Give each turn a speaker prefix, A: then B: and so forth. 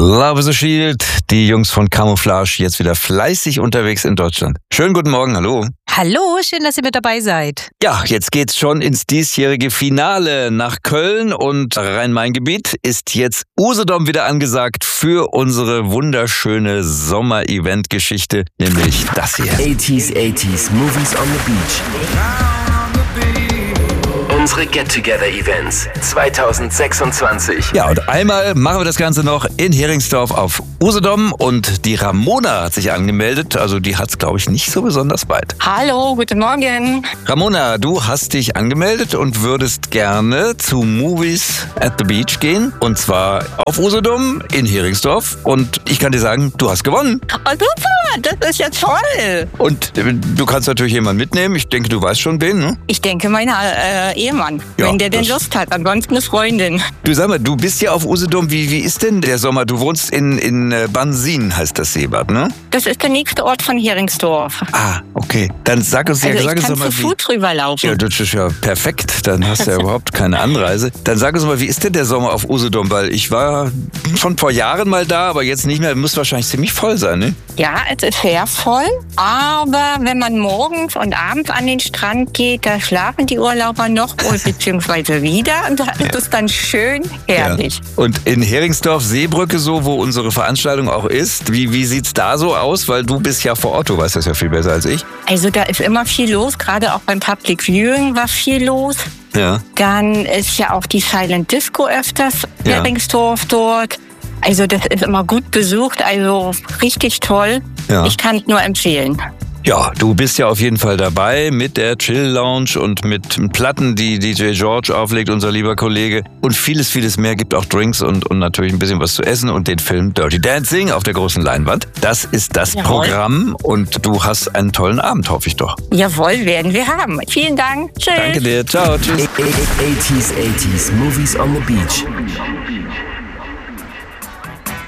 A: Love is a Shield, die Jungs von Camouflage jetzt wieder fleißig unterwegs in Deutschland. Schönen guten Morgen, hallo.
B: Hallo, schön, dass ihr mit dabei seid.
A: Ja, jetzt geht's schon ins diesjährige Finale. Nach Köln und Rhein-Main-Gebiet ist jetzt Usedom wieder angesagt für unsere wunderschöne Sommer-Event-Geschichte, nämlich das hier.
C: 80s Movies on the Beach. Unsere Get-Together-Events 2026.
A: Ja, und einmal machen wir das Ganze noch in Heringsdorf auf Usedom und die Ramona hat sich angemeldet, also die hat's, glaube ich, nicht so besonders weit.
D: Hallo, guten Morgen.
A: Ramona, du hast dich angemeldet und würdest gerne zu Movies at the Beach gehen, und zwar auf Usedom in Heringsdorf, und ich kann dir sagen, du hast gewonnen.
D: Oh, super, das ist ja toll.
A: Und du kannst natürlich jemanden mitnehmen, ich denke, du weißt schon wen, ne?
D: Ich denke, mein Ehemann,
A: Ja,
D: wenn der denn
A: das-
D: Lust hat, ansonsten eine Freundin.
A: Du, sag mal, du bist ja auf Usedom, wie ist denn der Sommer? Du wohnst in Bansin, heißt das Seebad, ne?
D: Das ist der nächste Ort von Heringsdorf.
A: Ah, okay. Dann sag uns
D: Also ich
A: doch
D: kann
A: mal,
D: zu Fuß rüberlaufen.
A: Ja, das ist ja perfekt. Dann hast du ja überhaupt keine Anreise. Dann sag uns mal, wie ist denn der Sommer auf Usedom? Weil ich war schon vor Jahren mal da, aber jetzt nicht mehr. Muss wahrscheinlich ziemlich voll sein, ne?
D: Ja, es ist sehr voll, aber wenn man morgens und abends an den Strand geht, da schlafen die Urlauber noch beziehungsweise wieder und da ist es dann schön herrlich.
A: Ja. Und in Heringsdorf, Seebrücke, so, wo unsere Veranstaltung auch ist, wie sieht's da so aus? Weil du bist ja vor Ort, du weißt das ja viel besser als ich.
D: Also da ist immer viel los, gerade auch beim Public Viewing war viel los.
A: Ja.
D: Dann ist ja auch die Silent Disco öfters in
A: Ja.
D: Heringsdorf dort. Also das ist immer gut besucht, also richtig toll.
A: Ja.
D: Ich kann es nur empfehlen.
A: Ja, du bist ja auf jeden Fall dabei mit der Chill Lounge und mit Platten, die DJ George auflegt, unser lieber Kollege. Und vieles, vieles mehr. Gibt auch Drinks und natürlich ein bisschen was zu essen und den Film Dirty Dancing auf der großen Leinwand. Das ist das
D: Jawohl.
A: Programm und du hast einen tollen Abend, hoffe ich doch.
D: Jawohl, werden wir haben. Vielen Dank. Tschüss.
A: Danke dir. Ciao. Tschüss.
C: 80s Movies on the Beach.